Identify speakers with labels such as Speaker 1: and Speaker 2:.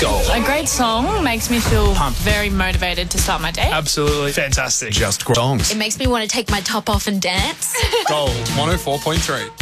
Speaker 1: Gold.
Speaker 2: A great song makes me feel
Speaker 1: Pumped.
Speaker 2: very motivated to start my day.
Speaker 1: Absolutely fantastic.
Speaker 3: Just songs.
Speaker 4: It makes me want to take my top off and dance.
Speaker 3: Gold 104.3.